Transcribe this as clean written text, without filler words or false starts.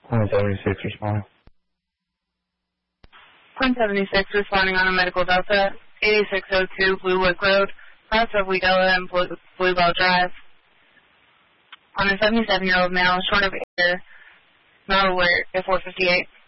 Point 76 responding. Point 76 responding on a medical delta, 8602 Blue Wood Road, south of Weedella and Bluebell Drive. On a 77-year-old male, short of air, not aware at 458.